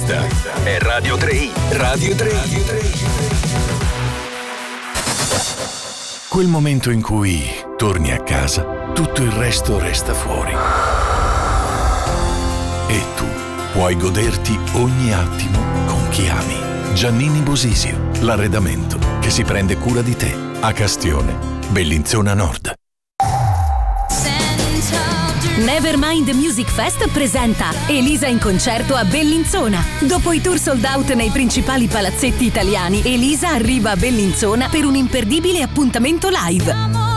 Questa è Radio 3i. Radio 3i. Quel momento in cui torni a casa, tutto il resto resta fuori. E tu puoi goderti ogni attimo con chi ami. Giannini Bosisio, l'arredamento che si prende cura di te. A Castione, Bellinzona Nord. Nevermind Music Fest presenta Elisa in concerto a Bellinzona. Dopo i tour sold out nei principali palazzetti italiani, Elisa arriva a Bellinzona per un imperdibile appuntamento live.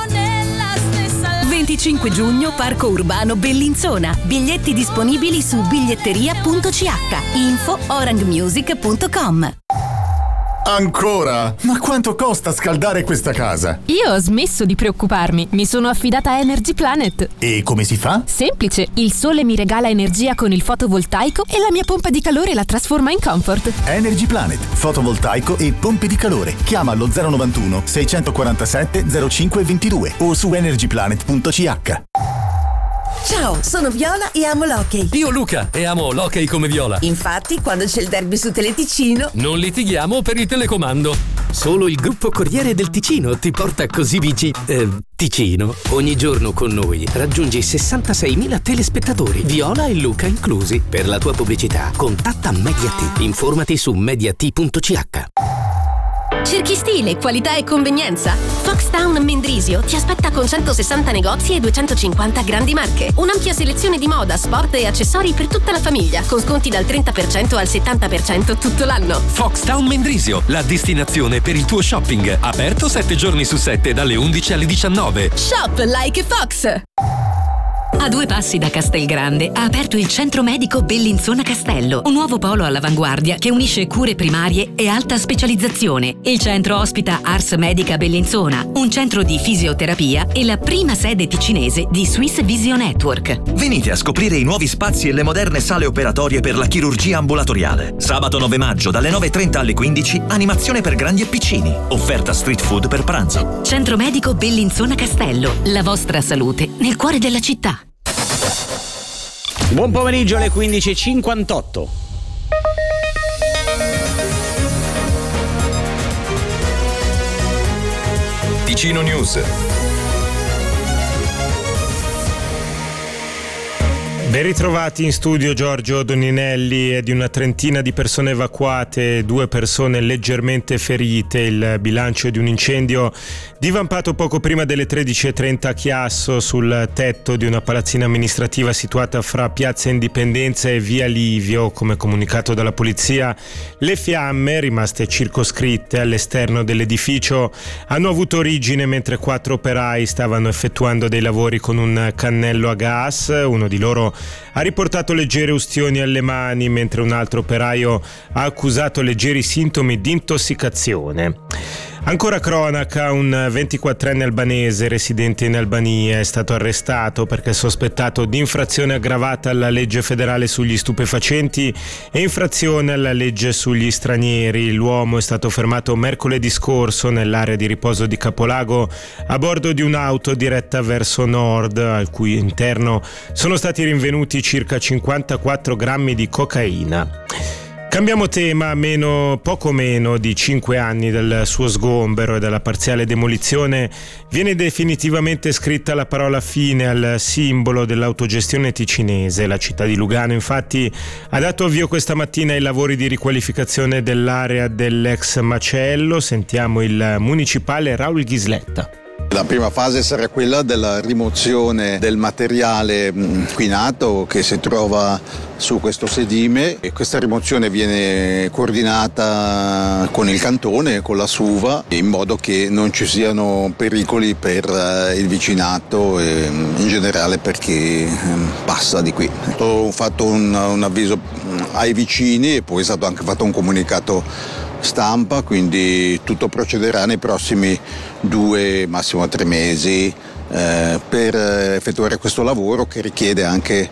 25 giugno, Parco Urbano Bellinzona. Biglietti disponibili su biglietteria.ch. Info orangmusic.com. Ancora? Ma quanto costa scaldare questa casa? Io ho smesso di preoccuparmi, mi sono affidata a Energy Planet. E come si fa? Semplice, il sole mi regala energia con il fotovoltaico e la mia pompa di calore la trasforma in comfort. Energy Planet, fotovoltaico e pompe di calore. Chiama allo 091 647 0522 o su energyplanet.ch. Ciao, sono Viola e amo l'hockey. Io Luca e amo l'hockey come Viola. Infatti, quando c'è il derby su Teleticino, non litighiamo per il telecomando. Solo il gruppo Corriere del Ticino ti porta così Ticino. Ogni giorno con noi raggiungi 66.000 telespettatori, Viola e Luca inclusi. Per la tua pubblicità contatta Mediat. Informati su mediat.ch. Cerchi stile, qualità e convenienza? Foxtown Mendrisio ti aspetta con 160 negozi e 250 grandi marche. Un'ampia selezione di moda, sport e accessori per tutta la famiglia, con sconti dal 30% al 70% tutto l'anno. Foxtown Mendrisio, la destinazione per il tuo shopping. Aperto 7 giorni su 7 dalle 11 alle 19. Shop like Fox! A 2 passi da Castelgrande ha aperto il Centro Medico Bellinzona Castello, un nuovo polo all'avanguardia che unisce cure primarie e alta specializzazione. Il centro ospita Ars Medica Bellinzona, un centro di fisioterapia e la prima sede ticinese di Swiss Visio Network. Venite a scoprire i nuovi spazi e le moderne sale operatorie per la chirurgia ambulatoriale. Sabato 9 maggio dalle 9:30 alle 15, animazione per grandi e piccini. Offerta street food per pranzo. Centro Medico Bellinzona Castello, la vostra salute nel cuore della città. Buon pomeriggio alle 15:58. Ticino News. Ben ritrovati in studio Giorgio Doninelli. È di una trentina di persone evacuate, 2 persone leggermente ferite. Il bilancio di un incendio divampato poco prima delle 13:30 a Chiasso, sul tetto di una palazzina amministrativa situata fra Piazza Indipendenza e Via Livio. Come comunicato dalla polizia, le fiamme, rimaste circoscritte all'esterno dell'edificio, hanno avuto origine mentre 4 operai stavano effettuando dei lavori con un cannello a gas. Uno di loro ha riportato leggere ustioni alle mani, mentre un altro operaio ha accusato leggeri sintomi di intossicazione. Ancora cronaca, un 24enne albanese residente in Albania è stato arrestato perché sospettato di infrazione aggravata alla legge federale sugli stupefacenti e infrazione alla legge sugli stranieri. L'uomo è stato fermato mercoledì scorso nell'area di riposo di Capolago a bordo di un'auto diretta verso nord, al cui interno sono stati rinvenuti circa 54 grammi di cocaina. Cambiamo tema. Poco meno di 5 anni dal suo sgombero e dalla parziale demolizione viene definitivamente scritta la parola fine al simbolo dell'autogestione ticinese. La città di Lugano infatti ha dato avvio questa mattina ai lavori di riqualificazione dell'area dell'ex macello. Sentiamo il municipale Raul Ghisletta. La prima fase sarà quella della rimozione del materiale inquinato che si trova su questo sedime, e questa rimozione viene coordinata con il cantone, con la SUVA, in modo che non ci siano pericoli per il vicinato e in generale per chi passa di qui. Ho fatto un avviso ai vicini e poi è stato anche fatto un comunicato stampa, quindi tutto procederà nei prossimi 2, massimo 3 mesi per effettuare questo lavoro, che richiede anche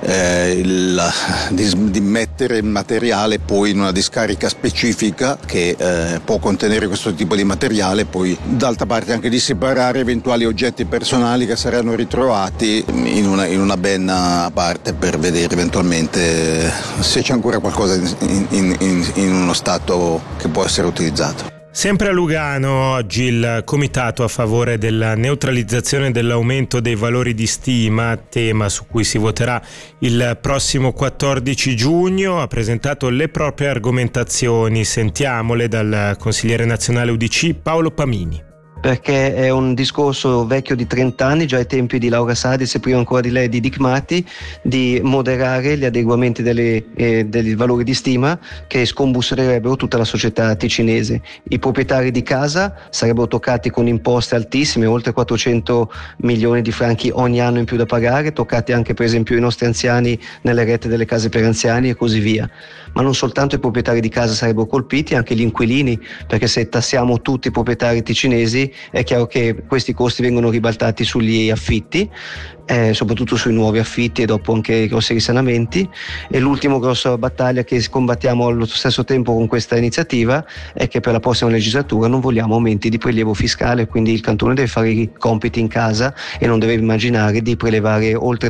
di mettere il materiale poi in una discarica specifica che può contenere questo tipo di materiale, poi d'altra parte anche di separare eventuali oggetti personali che saranno ritrovati in una benna a parte, per vedere eventualmente se c'è ancora qualcosa in uno stato che può essere utilizzato. Sempre a Lugano oggi il Comitato a favore della neutralizzazione dell'aumento dei valori di stima, tema su cui si voterà il prossimo 14 giugno, ha presentato le proprie argomentazioni. Sentiamole dal consigliere nazionale UDC Paolo Pamini. Perché è un discorso vecchio di 30 anni, già ai tempi di Laura Salis e prima ancora di lei di Dick Marty, di moderare gli adeguamenti dei valori di stima che scombussolerebbero tutta la società ticinese. I proprietari di casa sarebbero toccati con imposte altissime, oltre 400 milioni di franchi ogni anno in più da pagare, toccati anche per esempio i nostri anziani nelle rette delle case per anziani e così via. Ma non soltanto i proprietari di casa sarebbero colpiti, anche gli inquilini, perché se tassiamo tutti i proprietari ticinesi è chiaro che questi costi vengono ribaltati sugli affitti, soprattutto sui nuovi affitti e dopo anche i grossi risanamenti. E l'ultima grossa battaglia che combattiamo allo stesso tempo con questa iniziativa è che per la prossima legislatura non vogliamo aumenti di prelievo fiscale, quindi il cantone deve fare i compiti in casa e non deve immaginare di prelevare oltre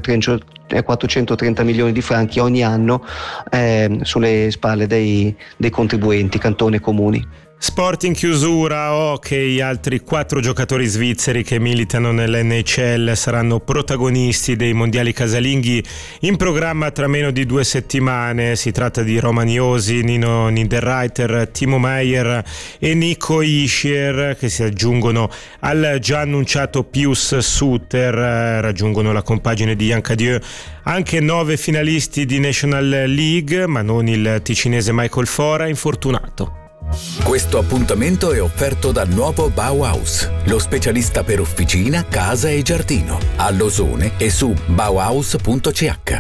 430 milioni di franchi ogni anno sulle spalle dei contribuenti, cantone e comuni. Sport in chiusura, hockey, altri 4 giocatori svizzeri che militano nell'NHL saranno protagonisti dei mondiali casalinghi in programma tra meno di 2 settimane. Si tratta di Roman Josi, Nino Niederreiter, Timo Meier e Nico Hischier, che si aggiungono al già annunciato Pius Suter. Raggiungono la compagine di Jan Cadieux anche 9 finalisti di National League, ma non il ticinese Michael Fora, infortunato. Questo appuntamento è offerto dal nuovo Bauhaus, lo specialista per officina, casa e giardino, a Losone e su bauhaus.ch.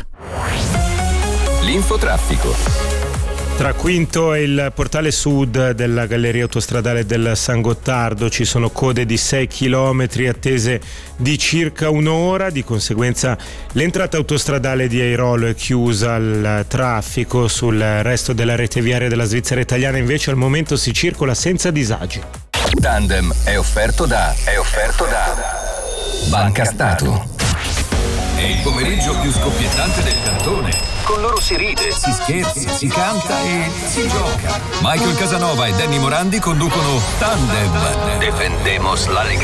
L'infotraffico. Tra Quinto e il portale sud della galleria autostradale del San Gottardo ci sono code di 6 chilometri attese di circa un'ora, di conseguenza l'entrata autostradale di Airolo è chiusa al traffico. Sul resto della rete viaria della Svizzera italiana invece al momento si circola senza disagi. Tandem è offerto da Banca Stato. È il pomeriggio più scoppiettante del cantone. Con loro si ride, si scherza, si canta e si gioca. Michael Casanova e Danny Morandi conducono Tandem. Defendemos la Lega.